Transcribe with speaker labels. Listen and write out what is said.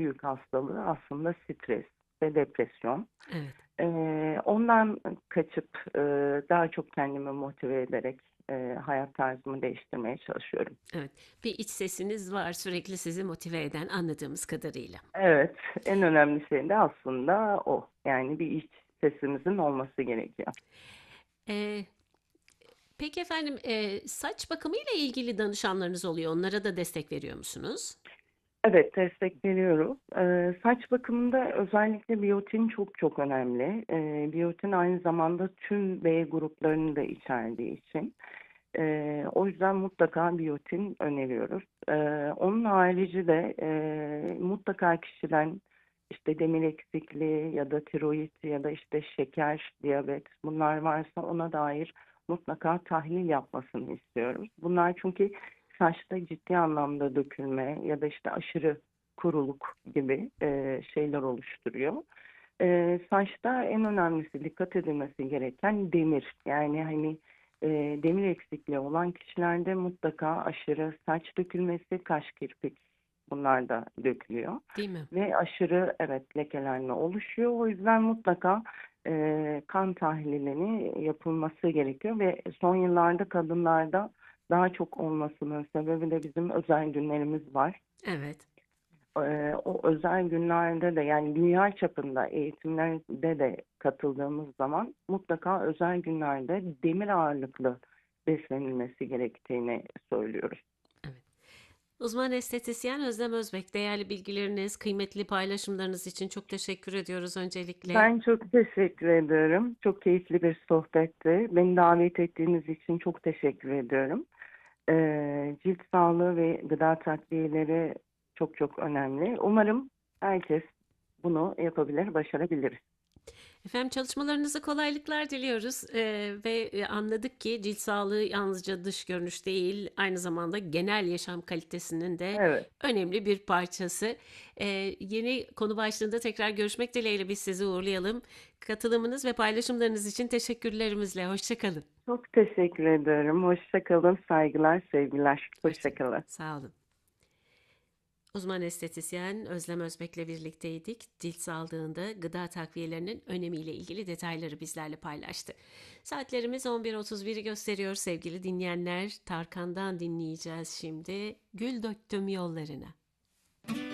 Speaker 1: büyük hastalığı aslında stres ve depresyon.
Speaker 2: Evet.
Speaker 1: Ondan kaçıp daha çok kendimi motive ederek hayat tarzımı değiştirmeye çalışıyorum.
Speaker 2: Evet. Bir iç sesiniz var sürekli sizi motive eden anladığımız kadarıyla.
Speaker 1: Evet, en önemli şey de aslında o. Yani bir iç sesimizin olması gerekiyor.
Speaker 2: Ee, peki efendim, saç bakımıyla ilgili danışanlarınız oluyor. Onlara da destek veriyor musunuz?
Speaker 1: Evet, destek veriyoruz. Saç bakımında özellikle biyotin çok çok önemli. Biyotin aynı zamanda tüm B gruplarını da içerdiği için. O yüzden mutlaka biyotin öneriyoruz. Onun harici de mutlaka kişiden işte demir eksikliği ya da tiroid ya da işte şeker, diyabet bunlar varsa ona dair mutlaka tahlil yapmasını istiyoruz. Bunlar çünkü saçta ciddi anlamda dökülme ya da işte aşırı kuruluk gibi şeyler oluşturuyor. Saçta en önemlisi dikkat edilmesi gereken demir. Yani hani demir eksikliği olan kişilerde mutlaka aşırı saç dökülmesi, kaş kirpik bunlar da dökülüyor.
Speaker 2: Değil mi?
Speaker 1: Ve aşırı evet lekelenme oluşuyor. O yüzden mutlaka kan tahlilini yapılması gerekiyor ve son yıllarda kadınlarda daha çok olmasının sebebi de bizim özel günlerimiz var.
Speaker 2: Evet.
Speaker 1: O özel günlerde de yani dünya çapında eğitimlerde de katıldığımız zaman mutlaka özel günlerde demir ağırlıklı beslenilmesi gerektiğini söylüyoruz.
Speaker 2: Evet. Uzman estetisyen Özlem Özbek, değerli bilgileriniz, kıymetli paylaşımlarınız için çok teşekkür ediyoruz öncelikle.
Speaker 1: Ben çok teşekkür ediyorum. Çok keyifli bir sohbetti. Beni davet ettiğiniz için çok teşekkür ediyorum. Cilt sağlığı ve gıda takviyeleri çok çok önemli. Umarım herkes bunu yapabilir, başarabilir.
Speaker 2: Efendim, çalışmalarınıza kolaylıklar diliyoruz. Ve anladık ki cilt sağlığı yalnızca dış görünüş değil, aynı zamanda genel yaşam kalitesinin de
Speaker 1: Evet.
Speaker 2: önemli bir parçası. Yeni konu başlığında tekrar görüşmek dileğiyle biz sizi uğurlayalım. Katılımınız ve paylaşımlarınız için teşekkürlerimizle. Hoşçakalın.
Speaker 1: Çok teşekkür ederim. Hoşça kalın. Saygılar, sevgiler. Hoşça
Speaker 2: Hoşçakalın.
Speaker 1: kalın.
Speaker 2: Sağ olun. Uzman estetisyen Özlem Özbek'le birlikteydik. Cilt sağlığında gıda takviyelerinin önemiyle ilgili detayları bizlerle paylaştı. Saatlerimiz 11.31'i gösteriyor sevgili dinleyenler. Tarkan'dan dinleyeceğiz şimdi. Gül döktüm yollarına.